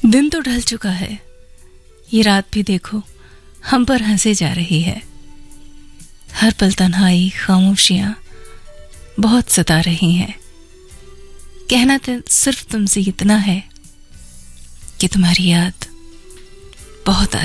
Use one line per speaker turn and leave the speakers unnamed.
दिन तो ढल चुका है, ये रात भी देखो हम पर हंसे जा रही है। हर पल तन्हाई खामोशियां बहुत सता रही हैं। कहना तो सिर्फ तुमसे इतना है कि तुम्हारी याद बहुत आ